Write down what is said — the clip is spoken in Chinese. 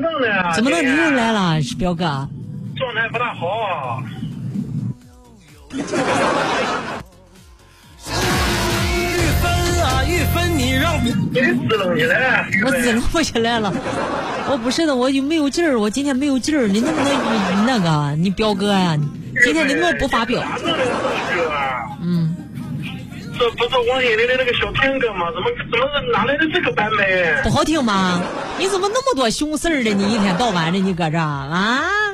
弄呢？ 怎么能你又来了，彪哥？ 状态不大好。 玉芬，你让你支棱起来， 我支棱不起来了。我不是的，我没有劲儿，我今天没有劲儿。你能不能那个，你彪哥呀？今天你怎么不发表？ 这不是王心凌的那个小甜歌吗？怎么哪来的这个版本？ 不好听吗？你怎么那么多熊事儿的？你一天到晚的你搁这啊？